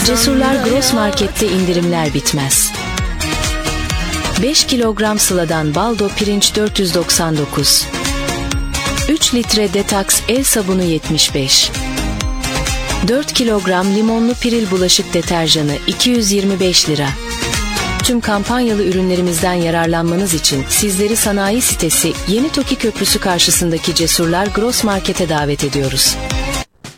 Cesurlar Gross Market'te indirimler bitmez. 5 kilogram sıladan baldo pirinç 499. 3 litre Detox el sabunu 75. 4 kilogram limonlu Piril bulaşık deterjanı 225 lira. Tüm kampanyalı ürünlerimizden yararlanmanız için sizleri sanayi sitesi Yeni Toki Köprüsü karşısındaki Cesurlar Gross Market'e davet ediyoruz.